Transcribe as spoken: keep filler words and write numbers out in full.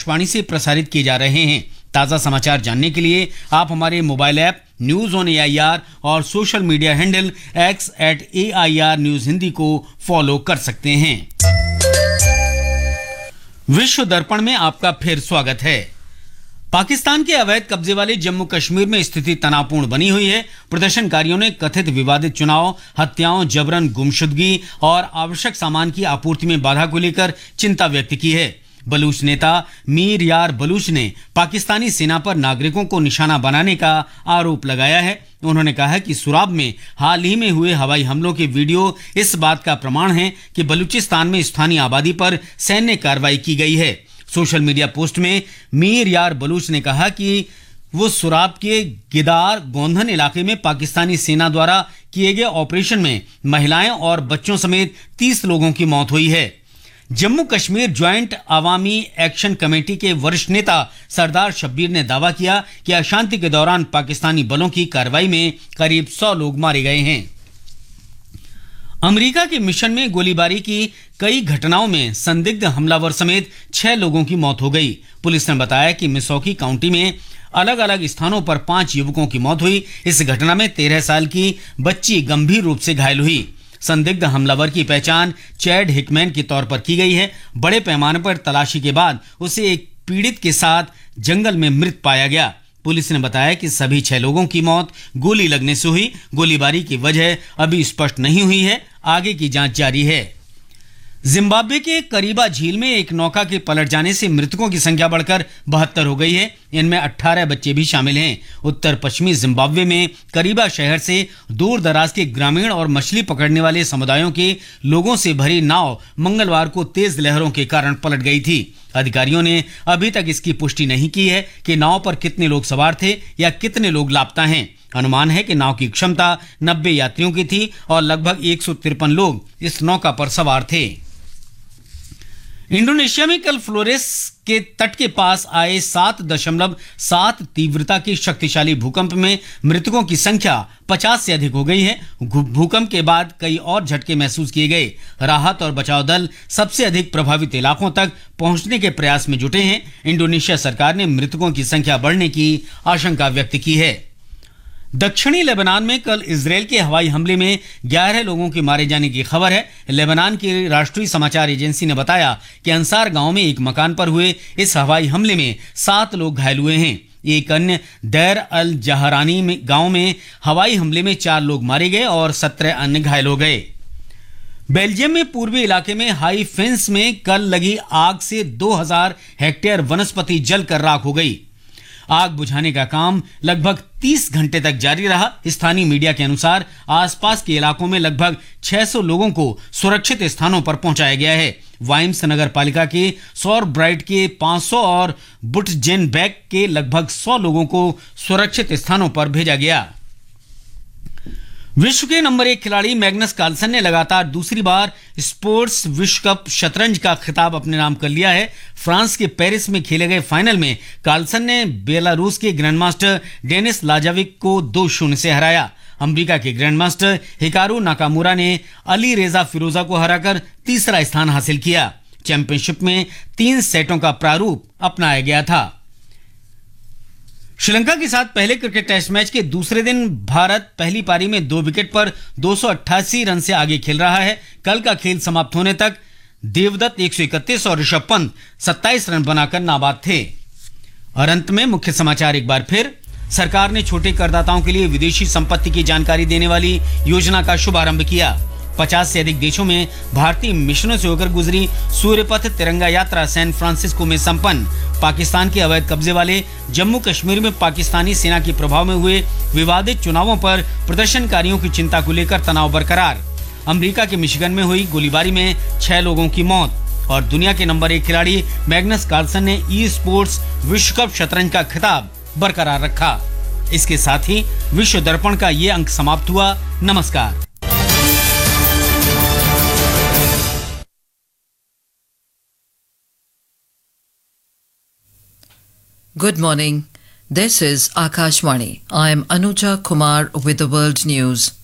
आकाशवाणी से प्रसारित किए जा रहे हैं। ताज़ा समाचार जानने के लिए आप हमारे mobile app news on AIR और social media handle x eight AIR news Hindi को फॉलो कर सकते हैं। विश्व दर्पण में आपका फिर स्वागत है। पाकिस्तान के अवैध कब्जे वाले जम्मू कश्मीर में स्थिति तनावपूर्ण बनी हुई है। प्रदर्शनकारियों ने कथित विवादित चुनाव, हत्याओं, जबरन गुमशुदगी और आवश्यक सामान की आपूर्ति में बाधा को लेकर चिंता व्यक्त की है। बलूच नेता मीर यार बलूच ने पाकिस्तानी सेना पर नागरिकों को निशाना बनाने का आरोप लगाया है। उन्होंने कहा कि सुराब में हाल ही में हुए हवाई हमलों के वीडियो इस बात का प्रमाण है कि बलूचिस्तान में स्थानीय आबादी पर सैन्य कार्रवाई की गई है। सोशल मीडिया पोस्ट में मीर यार बलूच ने कहा कि वो सुराब के गिदार गोंधन इलाके में पाकिस्तानी सेना द्वारा किए गए ऑपरेशन में महिलाएं और बच्चों समेत तीस लोगों की मौत हुई है। जम्मू कश्मीर ज्वाइंट अवामी एक्शन कमेटी के वरिष्ठ नेता सरदार शब्बीर ने दावा किया कि अशांति के दौरान पाकिस्तानी बलों की कार्रवाई में करीब सौ लोग मारे गए हैं। अमेरिका के मिशन में गोलीबारी की कई घटनाओं में संदिग्ध हमलावर समेत छह लोगों की मौत हो गई। पुलिस ने बताया कि मिसौकी काउंटी में अलग अलग स्थानों पर पांच युवकों की मौत हुई। इस घटना में तेरह साल की बच्ची गंभीर रूप से घायल हुई। संदिग्ध हमलावर की पहचान चैड हिकमैन के तौर पर की गई है। बड़े पैमाने पर तलाशी के बाद उसे एक पीड़ित के साथ जंगल में मृत पाया गया। पुलिस ने बताया कि सभी छह लोगों की मौत गोली लगने से हुई। गोलीबारी की वजह अभी स्पष्ट नहीं हुई है। आगे की जांच जारी है। जिम्बाब्वे के करीबा झील में एक नौका के पलट जाने से मृतकों की संख्या बढ़कर बहत्तर हो गई है। इनमें अठारह बच्चे भी शामिल हैं। उत्तर पश्चिमी जिम्बाब्वे में करीबा शहर से दूर दराज के ग्रामीण और मछली पकड़ने वाले समुदायों के लोगों से भरी नाव मंगलवार को तेज लहरों के कारण पलट गई थी। अधिकारियों ने अभी तक इसकी पुष्टि नहीं की है कि नाव पर कितने लोग सवार थे या कितने लोग लापता हैं। अनुमान है कि नाव की क्षमता नब्बे यात्रियों की थी और लगभग एक सौ तिरपन लोग इस नौका पर सवार थे। इंडोनेशिया में कल फ्लोरेस के तट के पास आए सात दशमलव सात तीव्रता के शक्तिशाली भूकंप में मृतकों की संख्या पचास से अधिक हो गई है। भूकंप के बाद कई और झटके महसूस किए गए। राहत और बचाव दल सबसे अधिक प्रभावित इलाकों तक पहुंचने के प्रयास में जुटे हैं। इंडोनेशिया सरकार ने मृतकों की संख्या बढ़ने की आशंका व्यक्त की है। दक्षिणी लेबनान में कल इजरायल के हवाई हमले में ग्यारह लोगों के मारे जाने की खबर है। लेबनान की राष्ट्रीय समाचार एजेंसी ने बताया कि अंसार गांव में एक मकान पर हुए इस हवाई हमले में सात लोग घायल हुए हैं। एक अन्य दैर अल जहरानी में गांव में हवाई हमले में चार लोग मारे गए और सत्रह अन्य घायल हो गए। बेल्जियम में पूर्वी इलाके में हाई फेंस में कल लगी आग से दो हजार हेक्टेयर वनस्पति जलकर राख हो गई। आग बुझाने का काम लगभग तीस घंटे तक जारी रहा। स्थानीय मीडिया के अनुसार आसपास के इलाकों में लगभग छह सौ लोगों को सुरक्षित स्थानों पर पहुंचाया गया है। वाइम्स नगर पालिका के सौरब्राइट के पाँच सौ और बुट्जेनबेक के लगभग सौ लोगों को सुरक्षित स्थानों पर भेजा गया। विश्व के नंबर एक खिलाड़ी मैग्नस कार्लसन ने लगातार दूसरी बार स्पोर्ट्स विश्व कप शतरंज का खिताब अपने नाम कर लिया है। फ्रांस के पेरिस में खेले गए फाइनल में कार्लसन ने बेलारूस के ग्रैंडमास्टर डेनिस लाजाविक को दो शून्य से हराया। अमेरिका के ग्रैंडमास्टर हिकारू नाकामुरा ने अली रेजा फिरोजा को हराकर तीसरा स्थान हासिल किया। चैंपियनशिप में तीन सेटों का प्रारूप अपनाया गया था। श्रीलंका के साथ पहले क्रिकेट टेस्ट मैच के दूसरे दिन भारत पहली पारी में दो विकेट पर दो सौ अट्ठासी रन से आगे खेल रहा है। कल का खेल समाप्त होने तक देवदत्त एक सौ इकतीस और ऋषभ पंत सत्ताईस रन बनाकर नाबाद थे। और अंत में मुख्य समाचार एक बार फिर। सरकार ने छोटे करदाताओं के लिए विदेशी संपत्ति की जानकारी देने वाली योजना का शुभारंभ किया। पचास से अधिक देशों में भारतीय मिशनों से होकर गुजरी सूर्यपथ तिरंगा यात्रा सैन फ्रांसिस्को में संपन्न। पाकिस्तान के अवैध कब्जे वाले जम्मू कश्मीर में पाकिस्तानी सेना के प्रभाव में हुए विवादित चुनावों पर प्रदर्शनकारियों की चिंता को लेकर तनाव बरकरार। अमेरिका के मिशिगन में हुई गोलीबारी में छह लोगों की मौत। और दुनिया के नंबर एक खिलाड़ी मैग्नस कार्लसन ने ई स्पोर्ट्स विश्व कप शतरंज का खिताब बरकरार रखा। इसके साथ ही विश्व दर्पण का ये अंक समाप्त हुआ। नमस्कार। Good morning. This is Akashvani. I am Anuja Kumar with the world news.